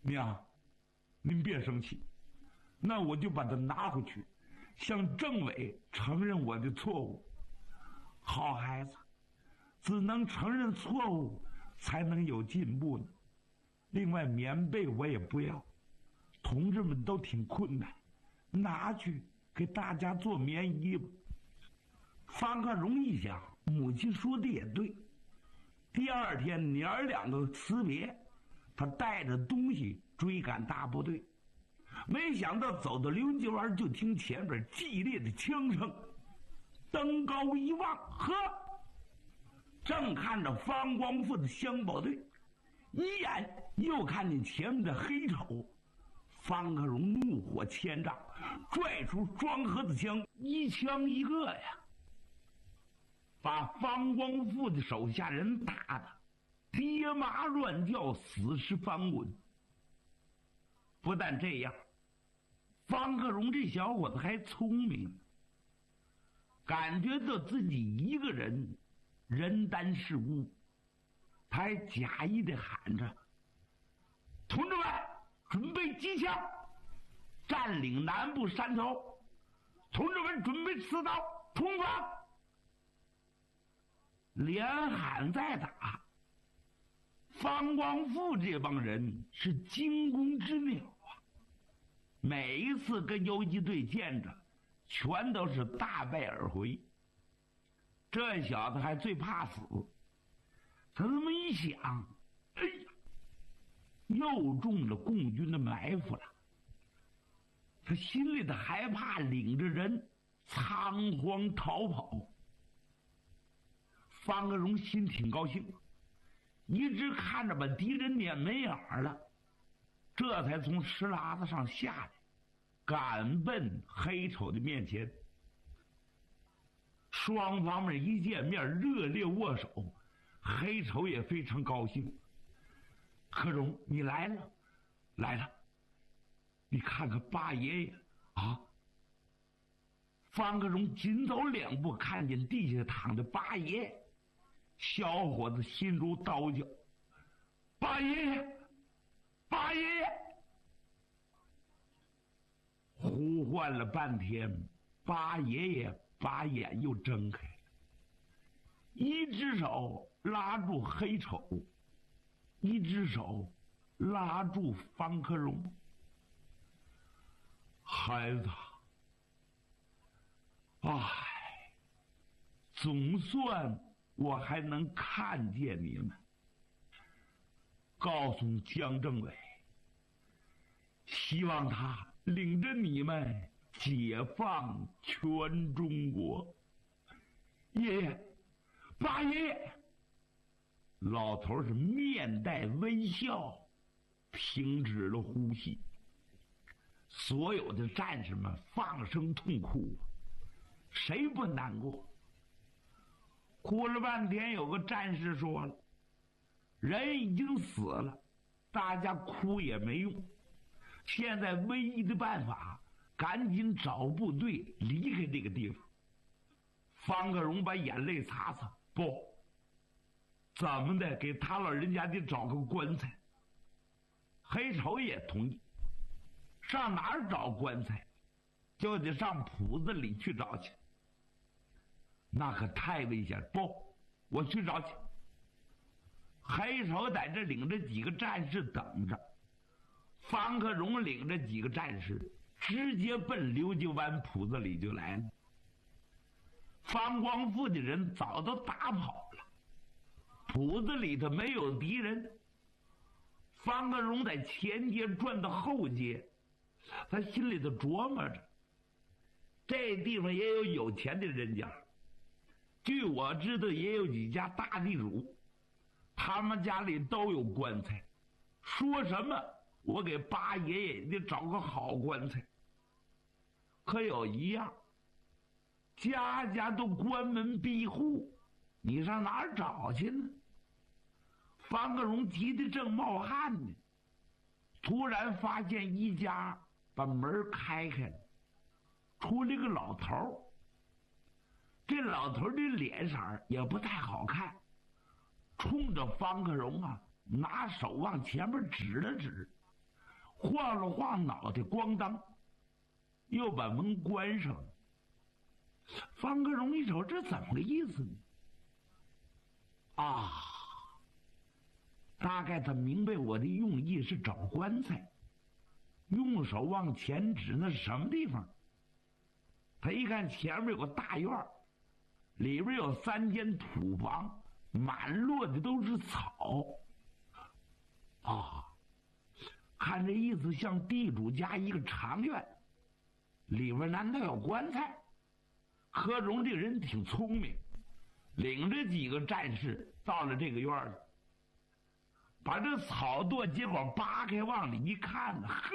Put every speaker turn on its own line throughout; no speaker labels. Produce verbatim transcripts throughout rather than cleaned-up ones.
娘，您别生气，那我就把它拿回去，向政委承认我的错误。好孩子，只能承认错误，才能有进步呢。另外，棉被我也不要，同志们都挺困难，拿去给大家做棉衣吧。方克荣一想，母亲说的也对。第二天娘儿两个辞别，他带着东西追赶大部队，没想到走到刘家湾，就听前边激烈的枪声，登高一望，呵，正看着方光复的乡保队，一眼又看见前面的黑丑。方克荣怒火千丈，拽出双盒子枪，一枪一个呀，把方光复的手下人打的爹妈乱叫，死尸翻滚。不但这样，方克荣这小伙子还聪明，感觉到自己一个人人单势孤，他还假意的喊着：“同志们，准备机枪，占领南部山头！同志们，准备刺刀，冲锋！”连喊带打，方光复这帮人是惊弓之鸟啊！每一次跟游击队见着，全都是大败而回。这小子还最怕死，他这么一想，哎呀，又中了共军的埋伏了。他心里的害怕领着人仓皇逃跑。方克荣心挺高兴，一直看着把敌人撵没影儿了，这才从石砬子上下来，赶奔黑丑的面前。双方面一见面，热烈握手，黑丑也非常高兴。克荣，你来了，来了，你看看八爷爷啊！方克荣紧走两步，看见地下躺着八爷爷，小伙子心如刀绞。八爷爷，八爷爷！呼唤了半天，八爷爷把眼又睁开了，一只手拉住黑丑，一只手拉住方克荣。孩子，唉，总算我还能看见你们。告诉江政委，希望他领着你们解放全中国。爷爷，八爷爷！老头是面带微笑，停止了呼吸。所有的战士们放声痛哭，谁不难过？哭了半天，有个战士说了：“人已经死了，大家哭也没用。现在唯一的办法，赶紧找部队离开这个地方。”方克荣把眼泪擦擦，不，怎么的，给他老人家得找个棺材。黑丑也同意。上哪儿找棺材？就得上铺子里去找去。那可太危险！不，我去找去。黑手在这领着几个战士等着，方克荣领着几个战士直接奔刘家湾铺子里就来了。方光复的人早都打跑了，铺子里头没有敌人。方克荣在前街转到后街，他心里头琢磨着，这地方也有有钱的人家，据我知道也有几家大地主，他们家里都有棺材。说什么我给八爷爷得找个好棺材。可有一样，家家都关门闭户，你上哪儿找去呢？方克荣急得正冒汗呢，突然发现一家把门开开了，出来个老头。这老头的脸色也不太好看，冲着方克荣啊拿手往前面指了指。 晃了晃脑袋，咣当，又把门关上了。方克荣一瞅，这怎么个意思呢？啊，大概他明白我的用意是找棺材，用手往前指，那是什么地方？他一看前面有个大院，里边有三间土房，满落的都是草。啊，看这意思像地主家一个长院，里边难道有棺材？柯荣这个人挺聪明，领着几个战士到了这个院里，把这草垛结果扒开往里一看，呵，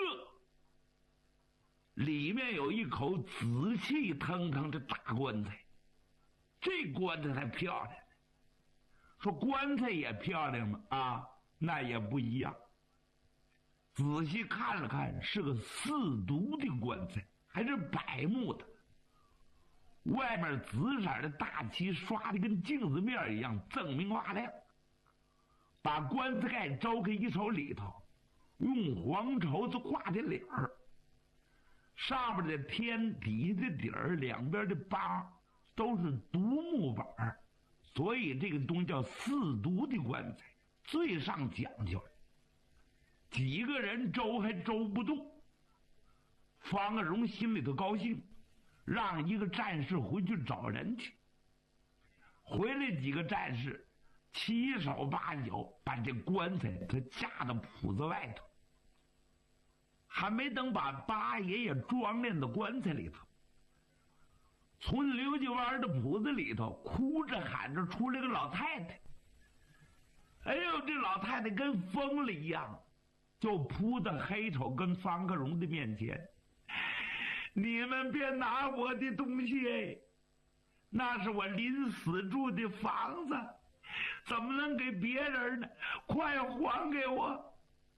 里面有一口紫气腾腾的大棺材。这棺材还漂亮呢。说棺材也漂亮吗？啊，那也不一样。仔细看了看，是个四毒的棺材，还是柏木的，外面紫色的大漆刷的跟镜子面一样锃明瓦亮。把棺材盖招开一瞅，里头用黄绸子挂的脸儿，上面的天，底下的底儿，两边的疤都是独木板，所以这个东西叫四毒的棺材，最上讲究。几个人周还周不动。方克荣心里头高兴，让一个战士回去找人去。回来几个战士七手八脚把这棺材他架到铺子外头，还没等把八爷爷装殓到棺材里头，从刘家湾的铺子里头哭着喊着出来个老太太。哎呦，这老太太跟疯了一样，就扑到黑丑跟方克荣的面前。你们别拿我的东西，那是我临死住的房子，怎么能给别人呢？快还给我！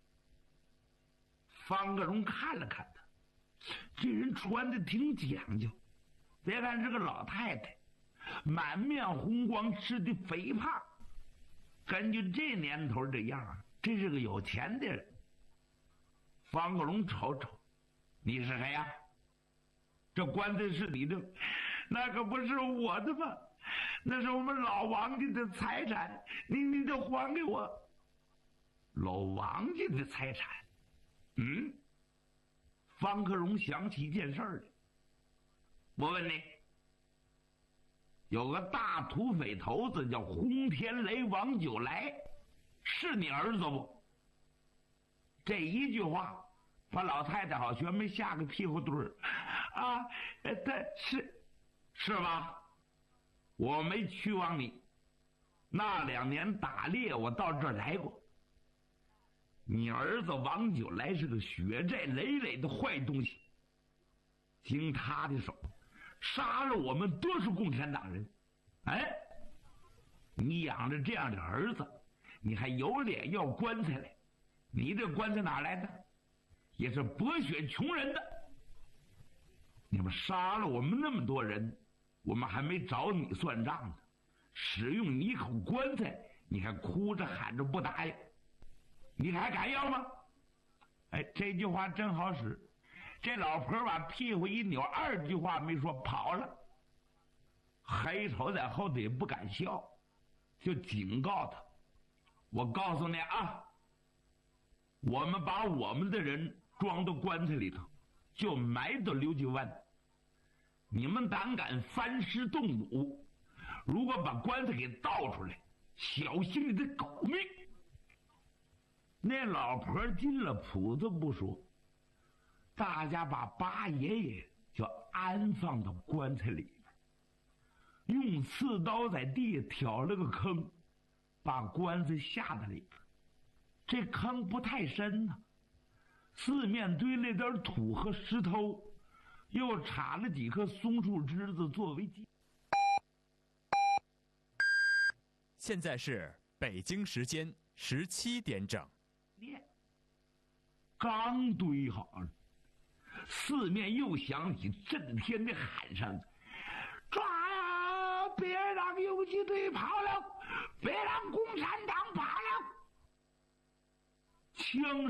方克荣看了看他，这人穿的挺讲究，别看是个老太太，满面红光，吃的肥胖，根据这年头这样，这是个有钱的人。方克荣瞅瞅，你是谁呀？这棺材是你的？那可不是我的吗？那是我们老王家的财产，你你得还给我。老王家的财产？嗯？方克荣想起一件事来。我问你，有个大土匪头子叫轰天雷王九来，是你儿子不？这一句话把老太太好像没吓个屁股墩儿啊！他是是吧？我没屈枉你，那两年打猎我到这儿来过。你儿子王九来是个血债累累的坏东西，经他的手杀了我们多数共产党人。哎，你养着这样的儿子，你还有脸要棺材来？你这棺材哪来的？也是剥削穷人的。你们杀了我们那么多人，我们还没找你算账呢。使用你一口棺材，你还哭着喊着不答应，你还敢要吗？哎，这句话真好使。这老婆把屁股一扭，二句话没说跑了。黑头在后头也不敢笑，就警告他：我告诉你啊，我们把我们的人装到棺材里头，就埋到刘家湾。你们胆敢翻尸动武，如果把棺材给倒出来，小心你的狗命！那老婆进了铺子不说，大家把八爷爷就安放到棺材里边，用刺刀在地下挑了个坑，把棺材下在里边。这坑不太深呢、啊，四面堆了点土和石头，又插了几棵松树枝子作为基。
现在是北京时间十七点整。
刚堆好了，四面又响起震天的喊声：抓呀！别让游击队跑了，别让共产党跑了！枪